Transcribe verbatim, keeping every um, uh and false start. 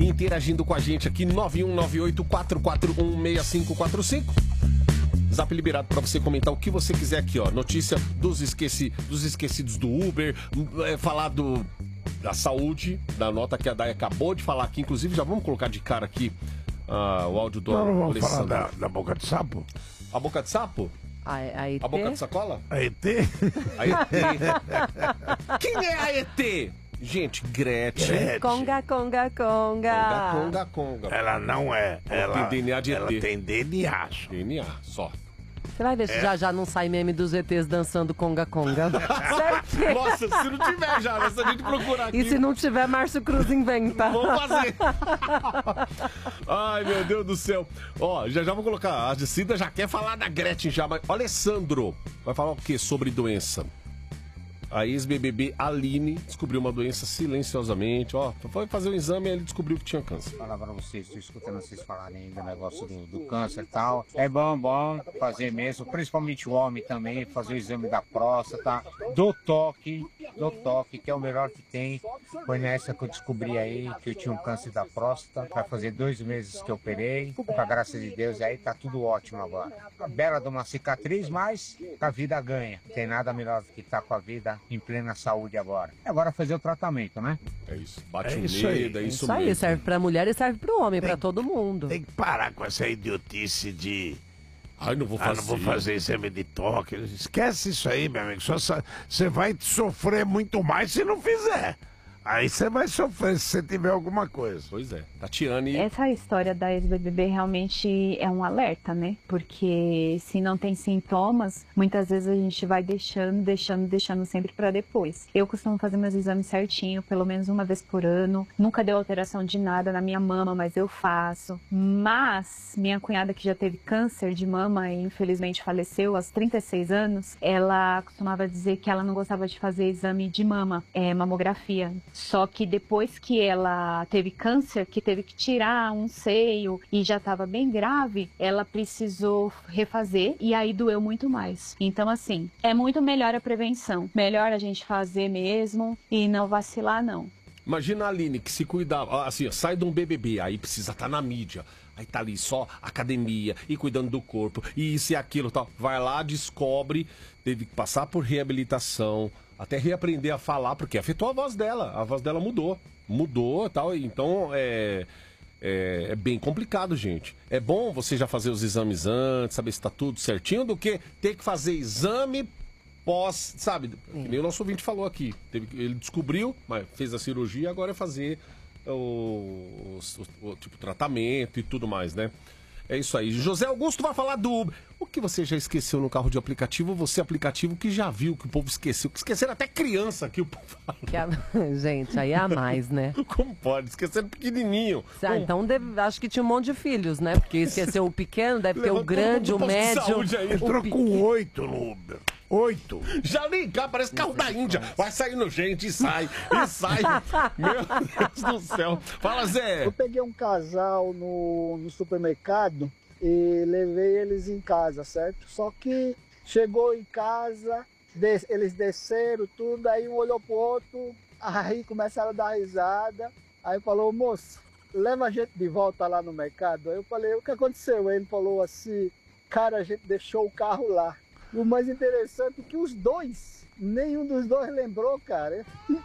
interagindo com a gente aqui, nove um nove oito, quatro quatro um, seis cinco quatro cinco. Zap liberado para você comentar o que você quiser aqui, ó. Notícia dos, esqueci, dos esquecidos do Uber, é, falar do, da saúde, da nota que a Day acabou de falar aqui. Inclusive, já vamos colocar de cara aqui uh, o áudio do Não, não vamos Alessandro. falar da, da boca de sapo? A boca de sapo? A, a, a boca de sacola? A E T? A E T. Quem é a E T? Gente, Gretchen. Gretchen. Conga, conga, conga. Conga, conga, conga. Ela não é. Ela, ela tem D N A de ela E T. tem D N A. D N A, só. Você vai ver se É. já já não sai meme dos E Tês dançando conga, conga. Certeza. Nossa, se não tiver já, né? Se a gente procurar aqui. E se não tiver, Márcio Cruz inventa. Vamos fazer. Ai, meu Deus do céu. Ó, já já vou colocar. A Cida já quer falar da Gretchen já, mas o Alessandro vai falar o quê sobre doença? A ex-B B B Aline descobriu uma doença silenciosamente. Ó, foi fazer um exame e ele descobriu que tinha câncer. Falar pra vocês, estou escutando vocês falarem do negócio do, do câncer e tal. É bom, bom fazer mesmo, principalmente o homem também, fazer o exame da próstata, do toque, do toque, que é o melhor que tem. Foi nessa que eu descobri aí que eu tinha um câncer da próstata. Vai fazer dois meses que eu operei. Com a graça de Deus aí tá tudo ótimo agora. A bela de uma cicatriz, mas a vida ganha. Não tem nada melhor do que estar com a vida em plena saúde agora. É agora fazer o tratamento, né? É isso. Bate É o isso medo, aí. é isso, Isso aí, mesmo. serve pra mulher e serve pro homem, Tem- pra todo mundo. Tem que parar com essa idiotice de... Ai, não vou Ah, fazer. não vou fazer exame de toque. Esquece isso aí, meu amigo. Só você vai sofrer muito mais se não fizer. Aí você vai sofrer se você tiver alguma coisa. Pois é. Tatiane. Essa história da ex-B B B realmente é um alerta, né? Porque se não tem sintomas, muitas vezes a gente vai deixando, deixando, deixando sempre para depois. Eu costumo fazer meus exames certinho, pelo menos uma vez por ano. Nunca deu alteração de nada na minha mama, mas eu faço. Mas minha cunhada, que já teve câncer de mama e infelizmente faleceu aos trinta e seis anos, ela costumava dizer que ela não gostava de fazer exame de mama, é, mamografia. Só que depois que ela teve câncer, que teve que tirar um seio e já estava bem grave, ela precisou refazer e aí doeu muito mais. Então, assim, é muito melhor a prevenção. Melhor a gente fazer mesmo e não vacilar, não. Imagina a Aline que se cuidava, assim, ó, sai de um B B B, aí precisa estar na mídia. Aí tá ali só academia e cuidando do corpo, e isso e aquilo tal. Vai lá, descobre, teve que passar por reabilitação, até reaprender a falar, porque afetou a voz dela. A voz dela mudou. Mudou e tal. Então é, é, é bem complicado, gente. É bom você já fazer os exames antes, saber se tá tudo certinho, do que ter que fazer exame pós, sabe? Que nem o nosso ouvinte falou aqui. Teve, ele descobriu, mas fez a cirurgia, agora é fazer o, o, o, o tipo tratamento e tudo mais, né? É isso aí. José Augusto vai falar do Uber. O que você já esqueceu no carro de aplicativo? Você, aplicativo que já viu que o povo esqueceu. Que esqueceram até criança que o povo fala. Que a- Gente, aí é a mais, né? Como pode? Esqueceram pequenininho. Ah, Como- então deve- acho que tinha um monte de filhos, né? Porque esqueceu o pequeno, deve ter o Levanta grande, todo o mundo pro posto de médio. saúde aí. o Entrou pe- com oito no Uber. Oito. Já ligar, parece carro da Índia. Vai saindo gente e sai. E sai. Meu Deus do céu. Fala, Zé. Eu peguei um casal no, no supermercado e levei eles em casa, certo? Só que chegou em casa, des- eles desceram tudo, aí um olhou pro outro, aí começaram a dar risada, aí falou, moço, leva a gente de volta lá no mercado. Aí eu falei, o que aconteceu? Aí ele falou assim, cara, a gente deixou o carro lá. O mais interessante é que os dois, nenhum dos dois lembrou, cara.